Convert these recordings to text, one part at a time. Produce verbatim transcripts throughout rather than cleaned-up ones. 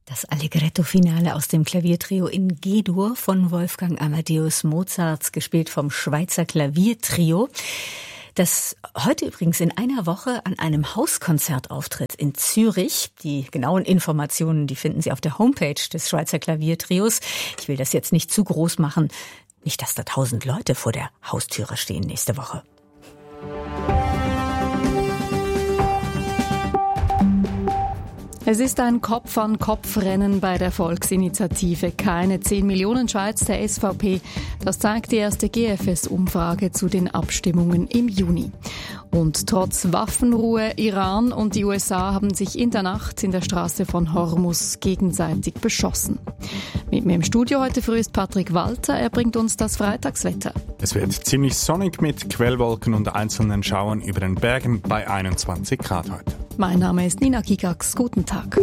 Das Allegretto-Finale aus dem Klaviertrio in G-Dur von Wolfgang Amadeus Mozart, gespielt vom Schweizer Klaviertrio, das heute übrigens in einer Woche an einem Hauskonzert auftritt in Zürich. Die genauen Informationen, die finden Sie auf der Homepage des Schweizer Klaviertrios. Ich will das jetzt nicht zu groß machen. Nicht, dass da tausend Leute vor der Haustüre stehen nächste Woche. Es ist ein Kopf-an-Kopf-Rennen bei der Volksinitiative Keine zehn Millionen Schweiz der S V P. Das zeigt die erste G F S-Umfrage zu den Abstimmungen im Juni. Und trotz Waffenruhe, Iran und die U S A haben sich in der Nacht in der Straße von Hormuz gegenseitig beschossen. Mit mir im Studio heute früh ist Patrick Walter. Er bringt uns das Freitagswetter. Es wird ziemlich sonnig mit Quellwolken und einzelnen Schauern über den Bergen bei einundzwanzig Grad heute. Mein Name ist Nina Gigax. Guten Tag.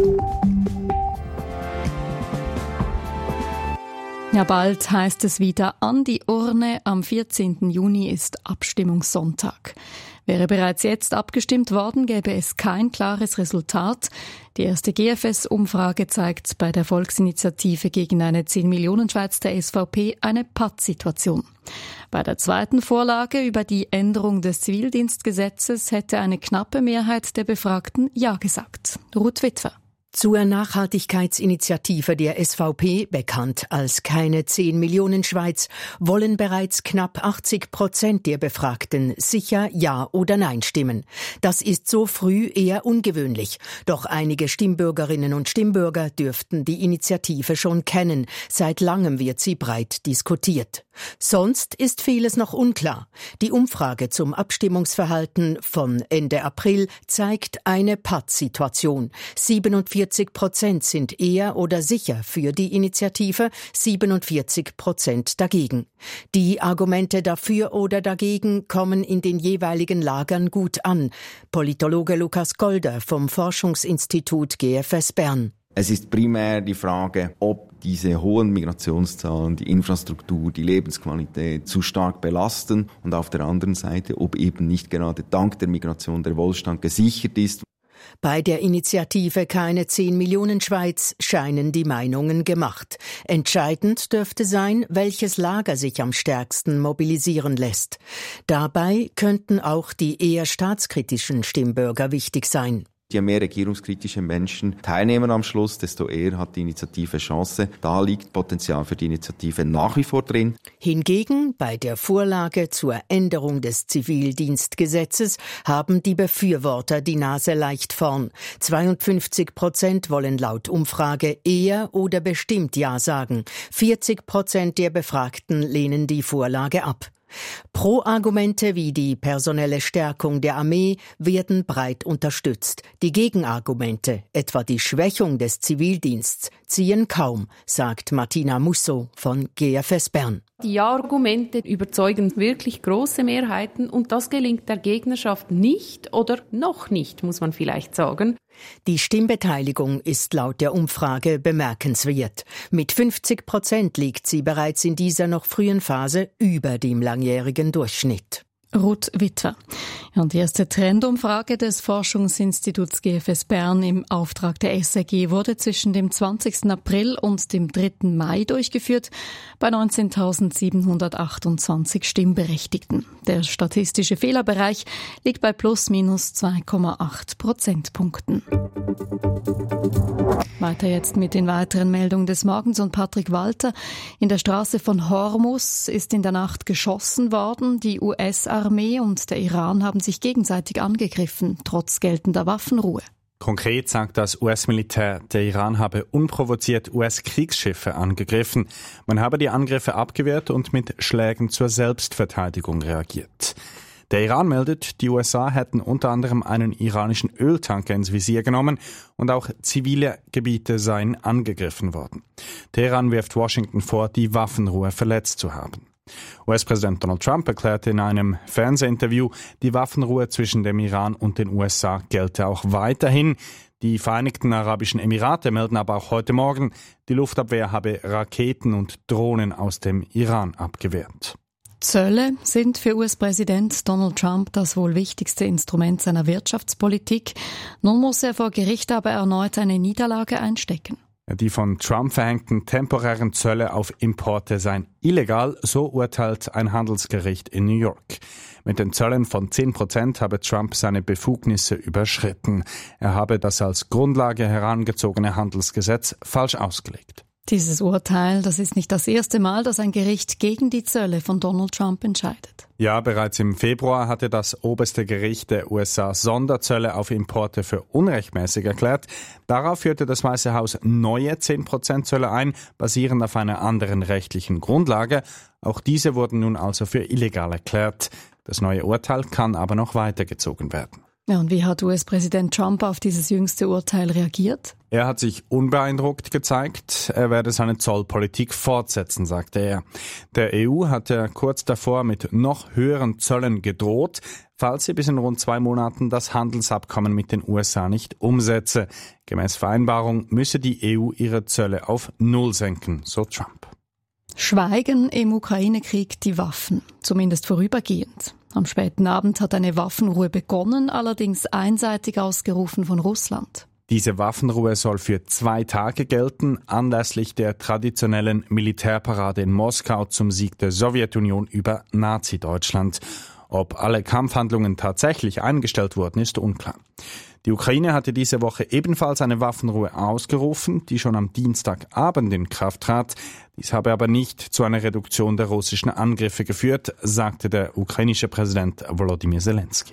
Ja, bald heißt es wieder an die Urne. Am vierzehnten Juni ist Abstimmungssonntag. Wäre bereits jetzt abgestimmt worden, gäbe es kein klares Resultat. Die erste G F S-Umfrage zeigt bei der Volksinitiative gegen eine zehn Millionen Schweiz der S V P eine Pattsituation. Bei der zweiten Vorlage über die Änderung des Zivildienstgesetzes hätte eine knappe Mehrheit der Befragten Ja gesagt. Ruth Witwer. Zur Nachhaltigkeitsinitiative der S V P, bekannt als Keine zehn Millionen Schweiz, wollen bereits knapp achtzig Prozent der Befragten sicher Ja oder Nein stimmen. Das ist so früh eher ungewöhnlich. Doch einige Stimmbürgerinnen und Stimmbürger dürften die Initiative schon kennen. Seit langem wird sie breit diskutiert. Sonst ist vieles noch unklar. Die Umfrage zum Abstimmungsverhalten von Ende April zeigt eine Pattsituation. siebenundvierzig Prozent sind eher oder sicher für die Initiative, siebenundvierzig Prozent dagegen. Die Argumente dafür oder dagegen kommen in den jeweiligen Lagern gut an. Politologe Lukas Golder vom Forschungsinstitut G F S Bern. Es ist primär die Frage, ob diese hohen Migrationszahlen die Infrastruktur, die Lebensqualität zu stark belasten und auf der anderen Seite, ob eben nicht gerade dank der Migration der Wohlstand gesichert ist. Bei der Initiative Keine zehn Millionen Schweiz scheinen die Meinungen gemacht. Entscheidend dürfte sein, welches Lager sich am stärksten mobilisieren lässt. Dabei könnten auch die eher staatskritischen Stimmbürger wichtig sein. Je mehr regierungskritische Menschen teilnehmen am Schluss, desto eher hat die Initiative Chance. Da liegt Potenzial für die Initiative nach wie vor drin. Hingegen bei der Vorlage zur Änderung des Zivildienstgesetzes haben die Befürworter die Nase leicht vorn. zweiundfünfzig Prozent wollen laut Umfrage eher oder bestimmt Ja sagen. vierzig Prozent der Befragten lehnen die Vorlage ab. Pro-Argumente wie die personelle Stärkung der Armee werden breit unterstützt. Die Gegenargumente, etwa die Schwächung des Zivildienstes, ziehen kaum, sagt Martina Musso von G F S Bern. Die Ja-Argumente überzeugen wirklich große Mehrheiten und das gelingt der Gegnerschaft nicht oder noch nicht, muss man vielleicht sagen. Die Stimmbeteiligung ist laut der Umfrage bemerkenswert. Mit fünfzig Prozent liegt sie bereits in dieser noch frühen Phase über dem langjährigen Durchschnitt. Ruth Witwer. Und die erste Trendumfrage des Forschungsinstituts G F S Bern im Auftrag der S R G wurde zwischen dem zwanzigsten April und dem dritten Mai durchgeführt bei neunzehntausendsiebenhundertachtundzwanzig Stimmberechtigten. Der statistische Fehlerbereich liegt bei plus minus zwei Komma acht Prozentpunkten. Weiter jetzt mit den weiteren Meldungen des Morgens und Patrick Walter. In der Straße von Hormuz ist in der Nacht geschossen worden. Die U S-Armee und der Iran haben sich gegenseitig angegriffen, trotz geltender Waffenruhe. Konkret sagt das U S-Militär, der Iran habe unprovoziert U S-Kriegsschiffe angegriffen. Man habe die Angriffe abgewehrt und mit Schlägen zur Selbstverteidigung reagiert. Der Iran meldet, die U S A hätten unter anderem einen iranischen Öltanker ins Visier genommen und auch zivile Gebiete seien angegriffen worden. Teheran wirft Washington vor, die Waffenruhe verletzt zu haben. U S-Präsident Donald Trump erklärte in einem Fernsehinterview, die Waffenruhe zwischen dem Iran und den U S A gelte auch weiterhin. Die Vereinigten Arabischen Emirate melden aber auch heute Morgen, die Luftabwehr habe Raketen und Drohnen aus dem Iran abgewehrt. Zölle sind für U S-Präsident Donald Trump das wohl wichtigste Instrument seiner Wirtschaftspolitik. Nun muss er vor Gericht aber erneut eine Niederlage einstecken. Die von Trump verhängten temporären Zölle auf Importe seien illegal, so urteilt ein Handelsgericht in New York. Mit den Zöllen von zehn Prozent habe Trump seine Befugnisse überschritten. Er habe das als Grundlage herangezogene Handelsgesetz falsch ausgelegt. Dieses Urteil, das ist nicht das erste Mal, dass ein Gericht gegen die Zölle von Donald Trump entscheidet. Ja, bereits im Februar hatte das oberste Gericht der U S A Sonderzölle auf Importe für unrechtmäßig erklärt. Darauf führte das Weiße Haus neue zehn Prozent Zölle ein, basierend auf einer anderen rechtlichen Grundlage. Auch diese wurden nun also für illegal erklärt. Das neue Urteil kann aber noch weitergezogen werden. Ja, und wie hat U S-Präsident Trump auf dieses jüngste Urteil reagiert? Er hat sich unbeeindruckt gezeigt. Er werde seine Zollpolitik fortsetzen, sagte er. Der E U hatte kurz davor mit noch höheren Zöllen gedroht, falls sie bis in rund zwei Monaten das Handelsabkommen mit den U S A nicht umsetze. Gemäß Vereinbarung müsse die E U ihre Zölle auf Null senken, so Trump. Schweigen im Ukraine-Krieg die Waffen, zumindest vorübergehend. Am späten Abend hat eine Waffenruhe begonnen, allerdings einseitig ausgerufen von Russland. Diese Waffenruhe soll für zwei Tage gelten, anlässlich der traditionellen Militärparade in Moskau zum Sieg der Sowjetunion über Nazi-Deutschland. Ob alle Kampfhandlungen tatsächlich eingestellt wurden, ist unklar. Die Ukraine hatte diese Woche ebenfalls eine Waffenruhe ausgerufen, die schon am Dienstagabend in Kraft trat. Dies habe aber nicht zu einer Reduktion der russischen Angriffe geführt, sagte der ukrainische Präsident Volodymyr Zelensky.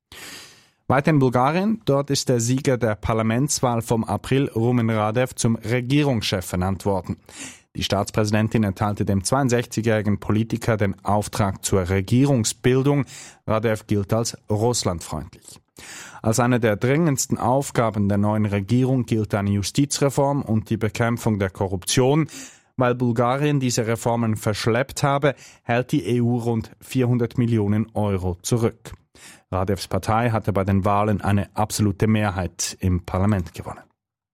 Weiter in Bulgarien, dort ist der Sieger der Parlamentswahl vom April, Rumen Radev, zum Regierungschef ernannt worden. Die Staatspräsidentin erteilte dem zweiundsechzigjährigen Politiker den Auftrag zur Regierungsbildung. Radev gilt als russlandfreundlich. Als eine der dringendsten Aufgaben der neuen Regierung gilt eine Justizreform und die Bekämpfung der Korruption. Weil Bulgarien diese Reformen verschleppt habe, hält die E U rund vierhundert Millionen Euro zurück. Radevs Partei hatte bei den Wahlen eine absolute Mehrheit im Parlament gewonnen.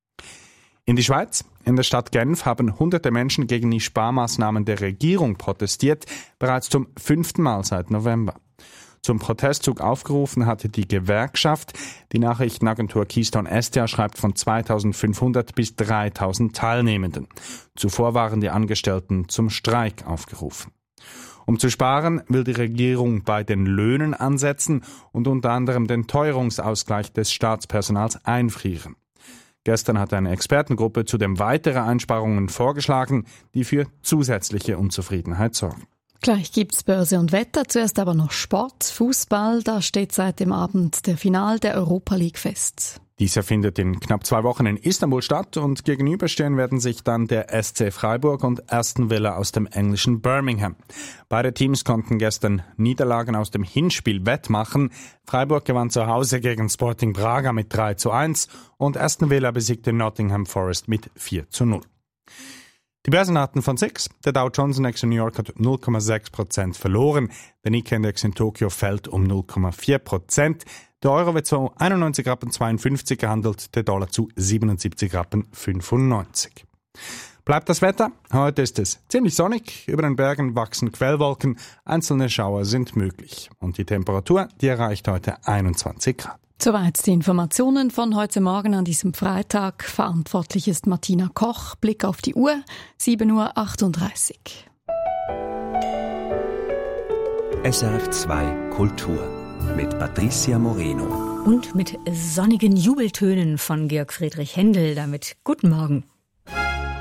In die Schweiz, in der Stadt Genf, haben hunderte Menschen gegen die Sparmaßnahmen der Regierung protestiert, bereits zum fünften Mal seit November. Zum Protestzug aufgerufen hatte die Gewerkschaft. Die Nachrichtenagentur Keystone S T A schreibt von zweitausendfünfhundert bis dreitausend Teilnehmenden. Zuvor waren die Angestellten zum Streik aufgerufen. Um zu sparen, will die Regierung bei den Löhnen ansetzen und unter anderem den Teuerungsausgleich des Staatspersonals einfrieren. Gestern hat eine Expertengruppe zudem weitere Einsparungen vorgeschlagen, die für zusätzliche Unzufriedenheit sorgen. Gleich gibt's Börse und Wetter, zuerst aber noch Sport, Fußball, da steht seit dem Abend der Final der Europa League fest. Dieser findet in knapp zwei Wochen in Istanbul statt und gegenüberstehen werden sich dann der S C Freiburg und Aston Villa aus dem englischen Birmingham. Beide Teams konnten gestern Niederlagen aus dem Hinspiel wettmachen. Freiburg gewann zu Hause gegen Sporting Braga mit drei zu eins und Aston Villa besiegte Nottingham Forest mit vier zu null. Die Börsendaten von S I X. Der Dow Jones Index in New York hat null Komma sechs Prozent verloren. Der Nikkei-Index in Tokio fällt um null Komma vier Prozent. Der Euro wird zu einundneunzig Rappen zweiundfünfzig gehandelt, der Dollar zu siebenundsiebzig Rappen fünfundneunzig. Bleibt das Wetter? Heute ist es ziemlich sonnig. Über den Bergen wachsen Quellwolken. Einzelne Schauer sind möglich. Und die Temperatur, die erreicht heute einundzwanzig Grad. Soweit die Informationen von heute Morgen an diesem Freitag. Verantwortlich ist Martina Koch. Blick auf die Uhr, sieben Uhr achtunddreißig. S R F zwei Kultur mit Patricia Moreno. Und mit sonnigen Jubeltönen von Georg Friedrich Händel. Damit guten Morgen.